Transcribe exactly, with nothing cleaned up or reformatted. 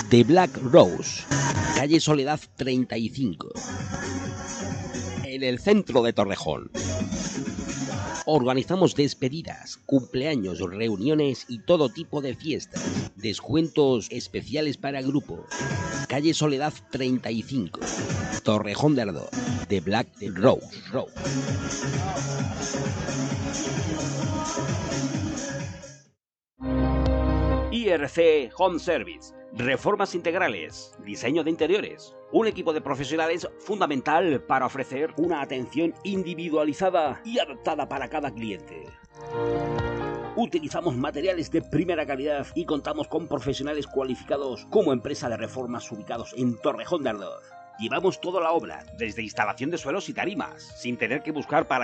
The Black Rose, calle Soledad treinta y cinco, en el centro de Torrejón. Organizamos despedidas, cumpleaños, reuniones y todo tipo de fiestas. Descuentos especiales para grupo. Calle Soledad treinta y cinco, Torrejón de Ardoz. The Black Rose. Rose. I R C Home Service. Reformas integrales, diseño de interiores. Un equipo de profesionales fundamental para ofrecer una atención individualizada y adaptada para cada cliente. Utilizamos materiales de primera calidad y contamos con profesionales cualificados como empresa de reformas ubicados en Torrejón de Ardoz. Llevamos toda la obra, desde instalación de suelos y tarimas, sin tener que buscar para